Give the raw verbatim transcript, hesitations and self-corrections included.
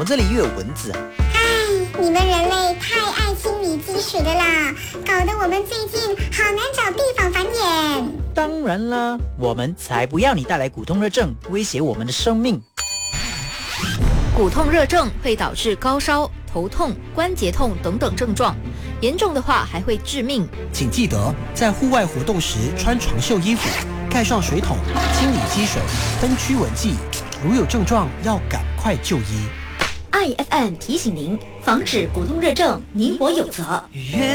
这里又有蚊子啊！ 唉，你们人类太爱清理积水的啦，搞得我们最近好难找地方繁衍。 当然啦，我们才不要你带来骨痛热症，威胁我们的生命。 骨痛热症会导致高烧、头痛、关节痛等等症状，严重的话还会致命。 请记得在户外活动时穿长袖衣服，盖上水桶，清理积水，分驱蚊剂。如有症状，要赶快就医。 I F M 提醒您，防止骨痛热症，你我有责。